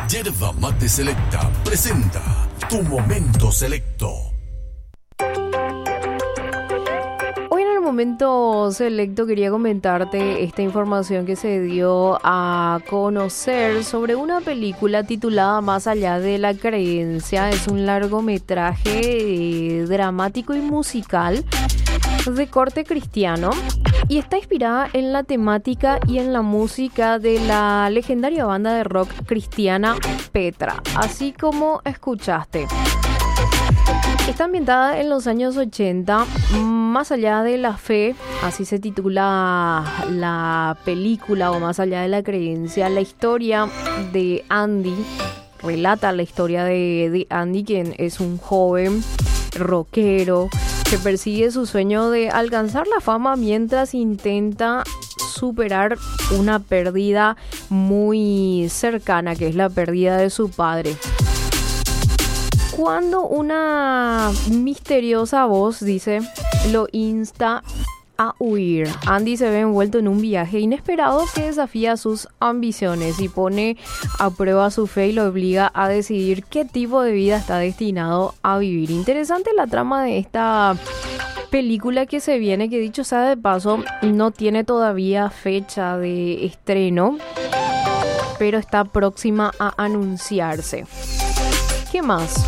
Yerba Mate Selecta presenta Tu Momento Selecto. Hoy en el Momento Selecto quería comentarte esta información que se dio a conocer sobre una película titulada Más allá de la creencia. Es un largometraje dramático y musical de corte cristiano y está inspirada en la temática y en la música de la legendaria banda de rock cristiana Petra, así como escuchaste. Está ambientada en los años 80, Más allá de la fe, así se titula la película, o Más allá de la creencia. La historia de Andy relata la historia de Andy, quien es un joven rockero que persigue su sueño de alcanzar la fama mientras intenta superar una pérdida muy cercana, que es la pérdida de su padre. Cuando una misteriosa voz, dice, lo insta a huir, Andy se ve envuelto en un viaje inesperado que desafía sus ambiciones y pone a prueba su fe y lo obliga a decidir qué tipo de vida está destinado a vivir. Interesante la trama de esta película que se viene, que dicho sea de paso, no tiene todavía fecha de estreno, pero está próxima a anunciarse. ¿Qué más?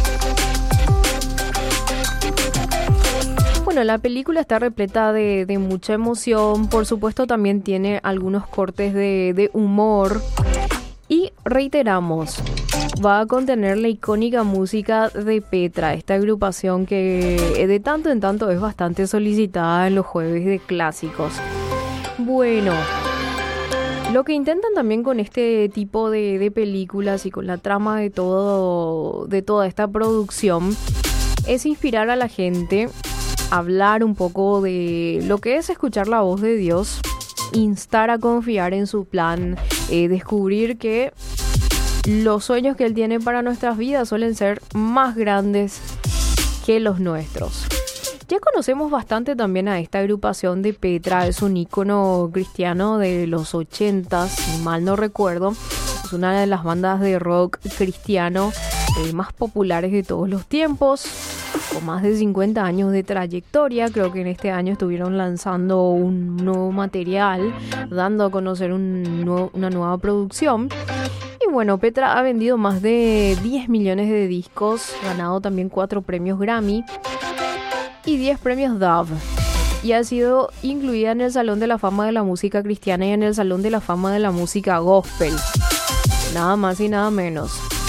Bueno, la película está repleta de mucha emoción, por supuesto también tiene algunos cortes de humor y reiteramos, va a contener la icónica música de Petra, esta agrupación que de tanto en tanto es bastante solicitada en los jueves de clásicos. Bueno, lo que intentan también con este tipo de películas y con la trama de toda esta producción es inspirar a la gente, hablar un poco de lo que es escuchar la voz de Dios, instar a confiar en su plan, descubrir que los sueños que Él tiene para nuestras vidas suelen ser más grandes que los nuestros. Ya conocemos bastante también a esta agrupación de Petra, es un ícono cristiano de los 80, si mal no recuerdo. Es una de las bandas de rock cristiano más populares de todos los tiempos, con más de 50 años de trayectoria. Creo que en este año estuvieron lanzando un nuevo material, dando a conocer una nueva producción. Y bueno, Petra ha vendido más de 10 millones de discos, ganado también 4 premios Grammy y 10 premios Dove, y ha sido incluida en el Salón de la Fama de la Música Cristiana y en el Salón de la Fama de la Música Gospel. Nada más y nada menos.